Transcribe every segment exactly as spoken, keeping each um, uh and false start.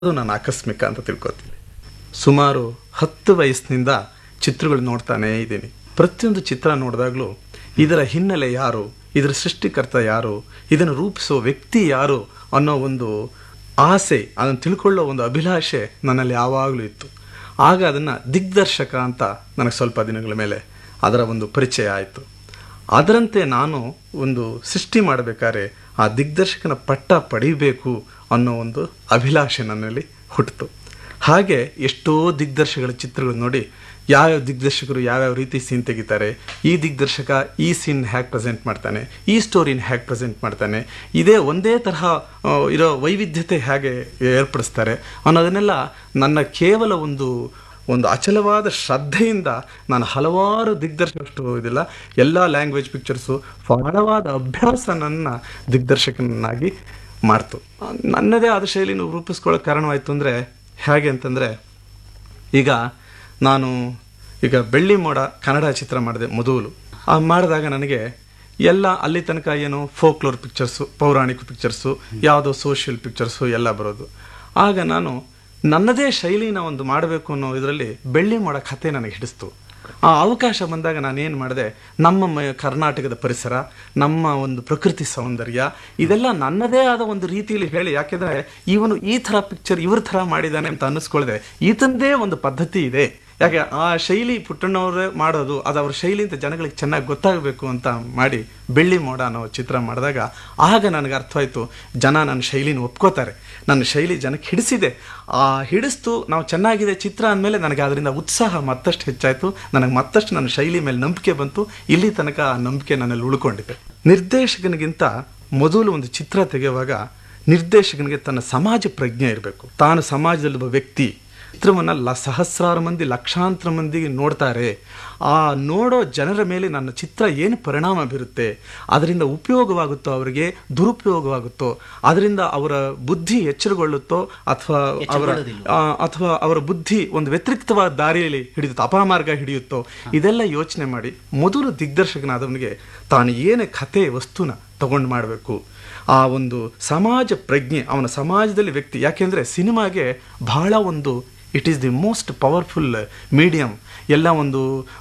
ಅದು ನಾನು ಆಕಸ್ಮಿಕ ಅಂತ ತಿಳ್ಕೊತೀನಿ. ಸುಮಾರು ಹತ್ತು ವಯಸ್ಸಿನಿಂದ ಚಿತ್ರಗಳು ನೋಡ್ತಾನೇ ಇದ್ದೀನಿ. ಪ್ರತಿಯೊಂದು ಚಿತ್ರ ನೋಡಿದಾಗಲೂ ಇದರ ಹಿನ್ನೆಲೆ ಯಾರು, ಇದರ ಸೃಷ್ಟಿಕರ್ತ ಯಾರು, ಇದನ್ನು ರೂಪಿಸೋ ವ್ಯಕ್ತಿ ಯಾರು ಅನ್ನೋ ಒಂದು ಆಸೆ, ಅದನ್ನು ತಿಳ್ಕೊಳ್ಳೋ ಒಂದು ಅಭಿಲಾಷೆ ನನ್ನಲ್ಲಿ ಯಾವಾಗಲೂ ಇತ್ತು. ಆಗ ಅದನ್ನು ದಿಗ್ದರ್ಶಕ ಅಂತ ನನಗೆ ಸ್ವಲ್ಪ ದಿನಗಳ ಮೇಲೆ ಅದರ ಒಂದು ಪರಿಚಯ ಆಯಿತು. ಅದರಂತೆ ನಾನು ಒಂದು ಸೃಷ್ಟಿ ಮಾಡಬೇಕಾದ್ರೆ ಆ ದಿಗ್ದರ್ಶಕನ ಪಟ್ಟ ಪಡೀಬೇಕು ಅನ್ನೋ ಒಂದು ಅಭಿಲಾಷೆ ನನ್ನಲ್ಲಿ ಹುಟ್ಟಿತು. ಹಾಗೆ ಎಷ್ಟೋ ದಿಗ್ದರ್ಶಕಗಳ ಚಿತ್ರಗಳು ನೋಡಿ ಯಾವ್ಯಾವ ದಿಗ್ದರ್ಶಕರು ಯಾವ್ಯಾವ ರೀತಿ ಸೀನ್ ತೆಗಿತಾರೆ, ಈ ದಿಗ್ದರ್ಶಕ ಈ ಸೀನ್ ಹೇಗೆ ಪ್ರೆಸೆಂಟ್ ಮಾಡ್ತಾನೆ, ಈ ಸ್ಟೋರಿನ ಹೇಗೆ ಪ್ರೆಸೆಂಟ್ ಮಾಡ್ತಾನೆ, ಇದೇ ಒಂದೇ ತರಹ ಇರೋ ವೈವಿಧ್ಯತೆ ಹೇಗೆ ಏರ್ಪಡಿಸ್ತಾರೆ ಅನ್ನೋದನ್ನೆಲ್ಲ ನನ್ನ ಕೇವಲ ಒಂದು ಒಂದು ಅಚಲವಾದ ಶ್ರದ್ಧೆಯಿಂದ ನಾನು ಹಲವಾರು ದಿಗ್ದರ್ಶಕಷ್ಟು ಇದಿಲ್ಲ ಎಲ್ಲ ಲ್ಯಾಂಗ್ವೇಜ್ ಪಿಕ್ಚರ್ಸು ಬಹಳವಾದ ಅಭ್ಯಾಸ ನನ್ನ ದಿಗ್ದರ್ಶಕನಾಗಿ ಮಾಡ್ತು. ನನ್ನದೇ ಆದ ಶೈಲಿನ ರೂಪಿಸ್ಕೊಳ್ಳೋಕೆ ಕಾರಣವಾಯಿತು ಅಂದರೆ ಹೇಗೆ ಅಂತಂದರೆ, ಈಗ ನಾನು ಈಗ ಬೆಳ್ಳಿ ಮೋಡ ಕನ್ನಡ ಚಿತ್ರ ಮಾಡಿದೆ ಮೊದಲು. ಆ ಮಾಡಿದಾಗ ನನಗೆ ಎಲ್ಲ ಅಲ್ಲಿ ತನಕ ಏನು ಫೋಕ್ಲೋರ್ ಪಿಕ್ಚರ್ಸು, ಪೌರಾಣಿಕ ಪಿಕ್ಚರ್ಸು, ಯಾವುದೋ ಸೋಷಿಯಲ್ ಪಿಕ್ಚರ್ಸು ಎಲ್ಲ ಬರೋದು. ಆಗ ನಾನು ನನ್ನದೇ ಶೈಲಿನ ಒಂದು ಮಾಡಬೇಕು ಅನ್ನೋ ಇದರಲ್ಲಿ ಬೆಳ್ಳಿ ಮೋಡ ಕಥೆ ನನಗೆ ಹಿಡಿಸ್ತು. ಆ ಅವಕಾಶ ಬಂದಾಗ ನಾನೇನು ಮಾಡಿದೆ, ನಮ್ಮ ಮ ಕರ್ನಾಟಕದ ಪರಿಸರ, ನಮ್ಮ ಒಂದು ಪ್ರಕೃತಿ ಸೌಂದರ್ಯ ಇದೆಲ್ಲ ನನ್ನದೇ ಆದ ಒಂದು ರೀತಿಯಲ್ಲಿ ಹೇಳಿ, ಯಾಕೆಂದರೆ ಇವನು ಈ ಥರ ಪಿಕ್ಚರ್ ಇವ್ರ ಥರ ಮಾಡಿದ್ದಾನೆ ಅಂತ ಅನ್ನಿಸ್ಕೊಳ್ದೆ ಈತಂದೇ ಒಂದು ಪದ್ಧತಿ ಇದೆ. ಯಾಕೆ ಆ ಶೈಲಿ ಪುಟ್ಟಣ್ಣವರೇ ಮಾಡೋದು, ಅದು ಅವ್ರ ಶೈಲಿ ಅಂತ ಜನಗಳಿಗೆ ಚೆನ್ನಾಗಿ ಗೊತ್ತಾಗಬೇಕು ಅಂತ ಮಾಡಿ ಬೆಳ್ಳಿ ಮೋಡ ಅನ್ನೋ ಚಿತ್ರ ಮಾಡಿದಾಗ ಆಗ ನನಗೆ ಅರ್ಥವಾಯಿತು, ಜನ ನನ್ನ ಶೈಲಿನ ಒಪ್ಕೋತಾರೆ, ನನ್ನ ಶೈಲಿ ಜನಕ್ಕೆ ಹಿಡಿಸಿದೆ. ಆ ಹಿಡಿಸ್ತು ನಾವು ಚೆನ್ನಾಗಿದೆ ಚಿತ್ರ ಅಂದಮೇಲೆ ನನಗೆ ಅದರಿಂದ ಉತ್ಸಾಹ ಮತ್ತಷ್ಟು ಹೆಚ್ಚಾಯಿತು. ನನಗೆ ಮತ್ತಷ್ಟು ನನ್ನ ಶೈಲಿ ಮೇಲೆ ನಂಬಿಕೆ ಬಂತು. ಇಲ್ಲಿ ತನಕ ಆ ನಂಬಿಕೆ ನನ್ನಲ್ಲಿ ಉಳ್ಕೊಂಡಿದೆ. ನಿರ್ದೇಶಕನಿಗಿಂತ ಮೊದಲು ಒಂದು ಚಿತ್ರ ತೆಗೆಯುವಾಗ ನಿರ್ದೇಶಕನಿಗೆ ತನ್ನ ಸಮಾಜ ಪ್ರಜ್ಞೆ ಇರಬೇಕು. ತಾನು ಸಮಾಜದಲ್ಲಿರುವ ವ್ಯಕ್ತಿ, ಚಿತ್ರವನ್ನು ಲ ಸಹಸ್ರಾರು ಮಂದಿ ಲಕ್ಷಾಂತರ ಮಂದಿಗೆ ನೋಡ್ತಾರೆ. ಆ ನೋಡೋ ಜನರ ಮೇಲೆ ನನ್ನ ಚಿತ್ರ ಏನು ಪರಿಣಾಮ ಬೀರುತ್ತೆ, ಅದರಿಂದ ಉಪಯೋಗವಾಗುತ್ತೋ, ಅವರಿಗೆ ದುರುಪಯೋಗವಾಗುತ್ತೋ, ಅದರಿಂದ ಅವರ ಬುದ್ಧಿ ಎಚ್ಚರಗೊಳ್ಳುತ್ತೋ ಅಥವಾ ಅವರ ಅಥವಾ ಅವರ ಬುದ್ಧಿ ಒಂದು ವ್ಯತಿರಿಕ್ತವಾದ ದಾರಿಯಲ್ಲಿ ಹಿಡಿಯುತ್ತೋ, ಅಪಮಾರ್ಗ ಹಿಡಿಯುತ್ತೋ, ಇದೆಲ್ಲ ಯೋಚನೆ ಮಾಡಿ ಮೊದಲು ದಿಗ್ದರ್ಶಕನಾದವನಿಗೆ ತಾನು ಏನೇ ಕಥೆ ವಸ್ತುನ ತಗೊಂಡು ಮಾಡಬೇಕು, ಆ ಒಂದು ಸಮಾಜ ಪ್ರಜ್ಞೆ, ಅವನ ಸಮಾಜದಲ್ಲಿ ವ್ಯಕ್ತಿ. ಯಾಕೆಂದರೆ ಸಿನಿಮಾಗೆ ಬಹಳ ಒಂದು it is the most powerful medium. ಎಲ್ಲ ಒಂದು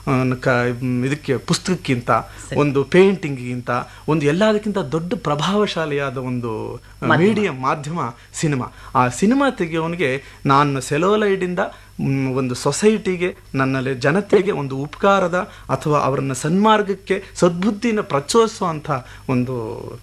ಕ ಇದಕ್ಕೆ ಪುಸ್ತಕಕ್ಕಿಂತ, ಒಂದು ಪೇಂಟಿಂಗಿಗಿಂತ, ಒಂದು ಎಲ್ಲದಕ್ಕಿಂತ ದೊಡ್ಡ ಪ್ರಭಾವಶಾಲಿಯಾದ ಒಂದು ಮೀಡಿಯಂ ಮಾಧ್ಯಮ ಸಿನಿಮಾ. ಆ ಸಿನಿಮಾ ತೆಗೆಯೋನಿಗೆ ನಾನು ಸೆಲೋಲೈಡಿಂದ ಒಂದು ಸೊಸೈಟಿಗೆ, ನನ್ನಲ್ಲಿ ಜನತೆಗೆ ಒಂದು ಉಪಕಾರದ ಅಥವಾ ಅವರನ್ನು ಸನ್ಮಾರ್ಗಕ್ಕೆ ಸದ್ಬುದ್ಧಿನ ಪ್ರಚೋದಿಸುವಂಥ ಒಂದು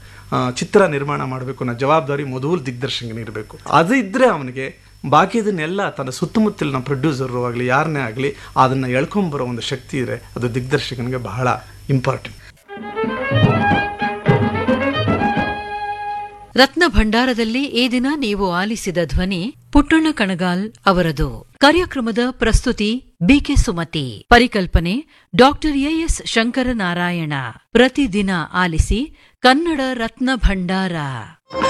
ಚಿತ್ರ ನಿರ್ಮಾಣ ಮಾಡಬೇಕು ಅನ್ನೋ ಜವಾಬ್ದಾರಿ ಮೊದಲು ದಿಗ್ದರ್ಶಕನಿರಬೇಕು. ಅದು ಇದ್ದರೆ ಅವನಿಗೆ ಬಾಕಿದನ್ನೆಲ್ಲ ತನ್ನ ಸುತ್ತಮುತ್ತಲಿನ ಪ್ರೊಡ್ಯೂಸರು ಆಗಲಿ ಯಾರನ್ನೇ ಆಗಲಿ ಅದನ್ನು ಎಳ್ಕೊಂಬರೋ ಒಂದು ಶಕ್ತಿ ಇದೆ. ಅದು ದಿಗ್ದರ್ಶಕನಿಗೆ ಬಹಳ ಇಂಪಾರ್ಟೆಂಟ್. ರತ್ನ ಭಂಡಾರದಲ್ಲಿ ಈ ದಿನ ನೀವು ಆಲಿಸಿದ ಧ್ವನಿ ಪುಟ್ಟಣ್ಣ ಕಣಗಾಲ್ ಅವರದು. ಕಾರ್ಯಕ್ರಮದ ಪ್ರಸ್ತುತಿ ಬಿಕೆ ಸುಮತಿ. ಪರಿಕಲ್ಪನೆ ಡಾಕ್ಟರ್ ಎಎಸ್ ಶಂಕರನಾರಾಯಣ. ಪ್ರತಿದಿನ ಆಲಿಸಿ ಕನ್ನಡ ರತ್ನ ಭಂಡಾರ.